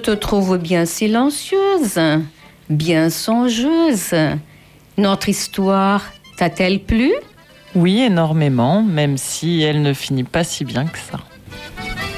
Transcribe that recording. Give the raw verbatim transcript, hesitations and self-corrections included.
te trouve bien silencieuse, bien songeuse. Notre histoire t'a-t-elle plu ? Oui, énormément, même si elle ne finit pas si bien que ça.